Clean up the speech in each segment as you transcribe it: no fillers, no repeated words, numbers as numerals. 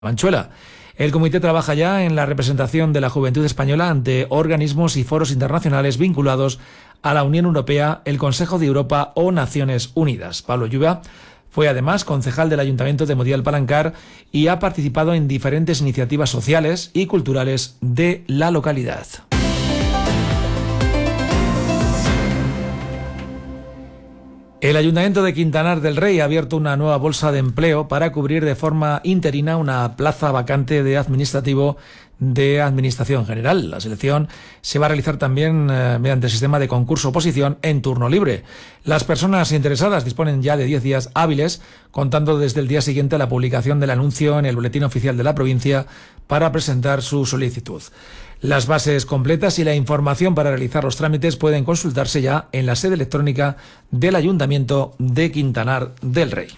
Manchuela. El comité trabaja ya en la representación de la juventud española ante organismos y foros internacionales vinculados a la Unión Europea, el Consejo de Europa o Naciones Unidas. Pablo Lluvia fue además concejal del Ayuntamiento de Modial Palancar y ha participado en diferentes iniciativas sociales y culturales de la localidad. El Ayuntamiento de Quintanar del Rey ha abierto una nueva bolsa de empleo para cubrir de forma interina una plaza vacante de administrativo de Administración General. La selección se va a realizar también mediante el sistema de concurso-oposición en turno libre. Las personas interesadas disponen ya de 10 días hábiles, contando desde el día siguiente a la publicación del anuncio en el Boletín Oficial de la provincia para presentar su solicitud. Las bases completas y la información para realizar los trámites pueden consultarse ya en la sede electrónica del Ayuntamiento de Quintanar del Rey.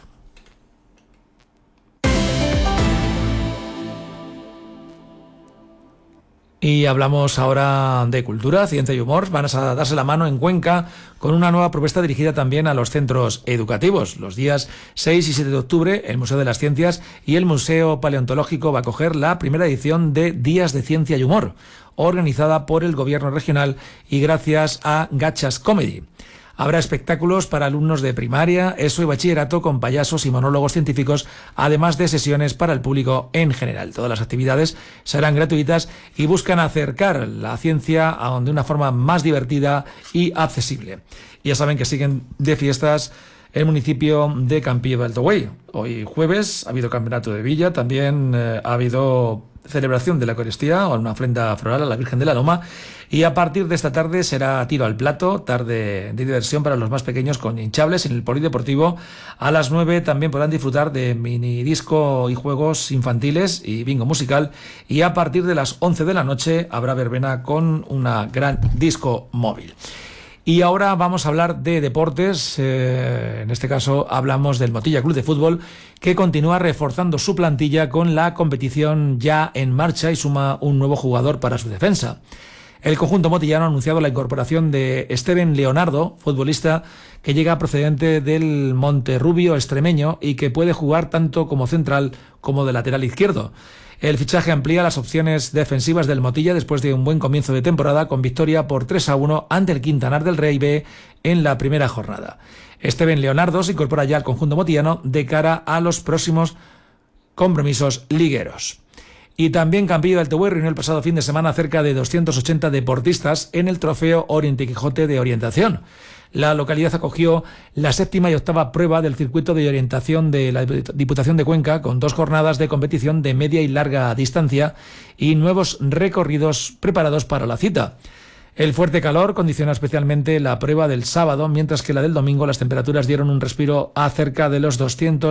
Y hablamos ahora de cultura, ciencia y humor. Van a darse la mano en Cuenca con una nueva propuesta dirigida también a los centros educativos. Los días 6 y 7 de octubre, el Museo de las Ciencias y el Museo Paleontológico va a acoger la primera edición de Días de Ciencia y Humor, organizada por el Gobierno regional y gracias a Gachas Comedy. Habrá espectáculos para alumnos de primaria, ESO y bachillerato con payasos y monólogos científicos, además de sesiones para el público en general. Todas las actividades serán gratuitas y buscan acercar la ciencia de una forma más divertida y accesible. Ya saben que siguen de fiestas el municipio de Campillo de Alto Güell. Hoy jueves ha habido campeonato de villa, también ha habido celebración de la Eucaristía o una ofrenda floral a la Virgen de la Loma, y a partir de esta tarde será tiro al plato, tarde de diversión para los más pequeños con hinchables en el polideportivo. A las 9 también podrán disfrutar de mini disco y juegos infantiles y bingo musical, y a partir de las 11 de la noche habrá verbena con una gran disco móvil. Y ahora vamos a hablar de deportes, en este caso hablamos del Motilla Club de Fútbol, que continúa reforzando su plantilla con la competición ya en marcha y suma un nuevo jugador para su defensa. El conjunto motillano ha anunciado la incorporación de Steven Leonardo, futbolista que llega procedente del Monterrubio extremeño y que puede jugar tanto como central como de lateral izquierdo. El fichaje amplía las opciones defensivas del Motilla después de un buen comienzo de temporada con victoria por 3-1 ante el Quintanar del Rey B en la primera jornada. Steven Leonardo se incorpora ya al conjunto motillano de cara a los próximos compromisos ligueros. Y también Campillo de Alto Güell reunió el pasado fin de semana cerca de 280 deportistas en el trofeo Oriente Quijote de orientación. La localidad acogió la 7ª y 8ª prueba del circuito de orientación de la Diputación de Cuenca, con 2 jornadas de competición de media y larga distancia y nuevos recorridos preparados para la cita. El fuerte calor condicionó especialmente la prueba del sábado, mientras que la del domingo las temperaturas dieron un respiro a cerca de los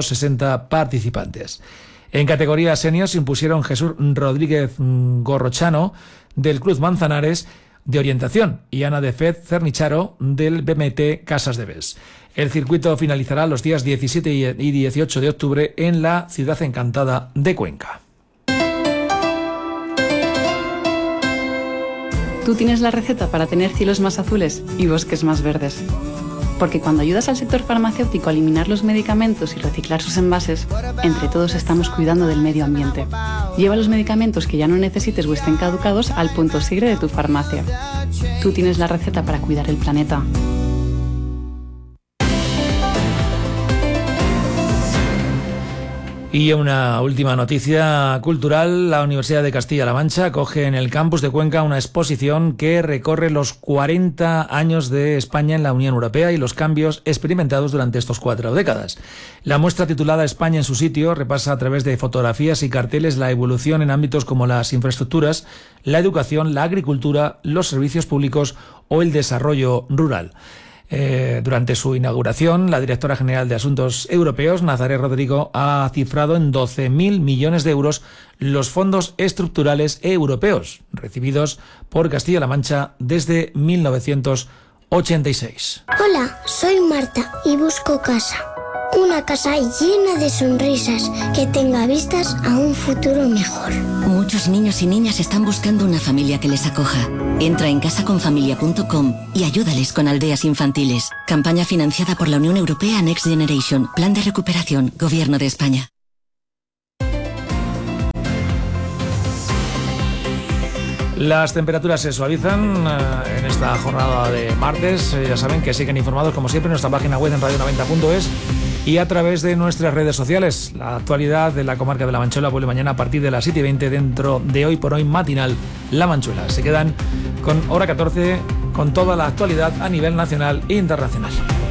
260 participantes. En categoría senior se impusieron Jesús Rodríguez Gorrochano del Cruz Manzanares de orientación y Ana de Fez Cernicharo del BMT Casas de Bes. El circuito finalizará los días 17 y 18 de octubre en la Ciudad Encantada de Cuenca. Tú tienes la receta para tener cielos más azules y bosques más verdes. Porque cuando ayudas al sector farmacéutico a eliminar los medicamentos y reciclar sus envases, entre todos estamos cuidando del medio ambiente. Lleva los medicamentos que ya no necesites o estén caducados al punto sigre de tu farmacia. Tú tienes la receta para cuidar el planeta. Y una última noticia cultural. La Universidad de Castilla-La Mancha acoge en el campus de Cuenca una exposición que recorre los 40 años de España en la Unión Europea y los cambios experimentados durante estos 4 décadas. La muestra, titulada España en su sitio, repasa a través de fotografías y carteles la evolución en ámbitos como las infraestructuras, la educación, la agricultura, los servicios públicos o el desarrollo rural. Durante su inauguración, la directora general de Asuntos Europeos, Nazaré Rodrigo, ha cifrado en 12.000 millones de euros los fondos estructurales europeos recibidos por Castilla-La Mancha desde 1986. Hola, soy Marta y busco casa. Una casa llena de sonrisas que tenga vistas a un futuro mejor. Muchos niños y niñas están buscando una familia que les acoja. Entra en casaconfamilia.com y ayúdales con aldeas infantiles. Campaña financiada por la Unión Europea Next Generation. Plan de recuperación. Gobierno de España. Las temperaturas se suavizan en esta jornada de martes. Ya saben que siguen informados como siempre en nuestra página web en radio90.es y a través de nuestras redes sociales. La actualidad de la comarca de La Manchuela vuelve mañana a partir de las 7:20 dentro de Hoy por Hoy matinal La Manchuela. Se quedan con hora 14 con toda la actualidad a nivel nacional e internacional.